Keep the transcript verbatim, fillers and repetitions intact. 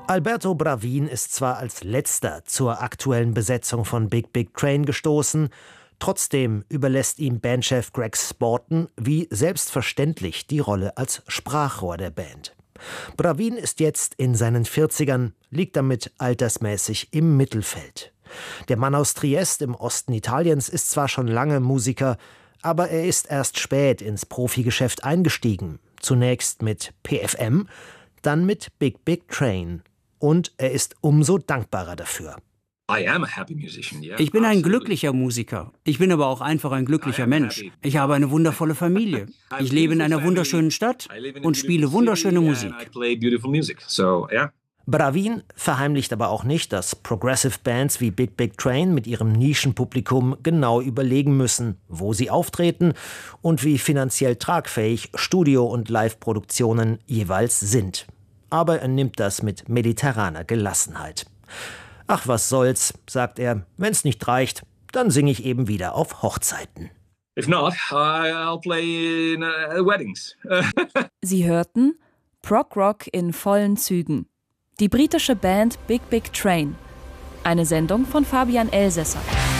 Alberto Bravin ist zwar als letzter zur aktuellen Besetzung von Big Big Train gestoßen, trotzdem überlässt ihm Bandchef Greg Sporton wie selbstverständlich die Rolle als Sprachrohr der Band. Bravin ist jetzt in seinen vierzigern, liegt damit altersmäßig im Mittelfeld. Der Mann aus Triest im Osten Italiens ist zwar schon lange Musiker, aber er ist erst spät ins Profigeschäft eingestiegen. Zunächst mit P F M, dann mit Big Big Train. Und er ist umso dankbarer dafür. Ich bin ein glücklicher Musiker. Ich bin aber auch einfach ein glücklicher Mensch. Ich habe eine wundervolle Familie. Ich lebe in einer wunderschönen Stadt und spiele wunderschöne Musik. Bravin verheimlicht aber auch nicht, dass Progressive Bands wie Big Big Train mit ihrem Nischenpublikum genau überlegen müssen, wo sie auftreten und wie finanziell tragfähig Studio- und Live-Produktionen jeweils sind. Aber er nimmt das mit mediterraner Gelassenheit. Ach, was soll's, sagt er, wenn's nicht reicht, dann singe ich eben wieder auf Hochzeiten. If not, I'll play in uh, weddings. Sie hörten Prog Rock in vollen Zügen. Die britische Band Big Big Train. Eine Sendung von Fabian Elsässer.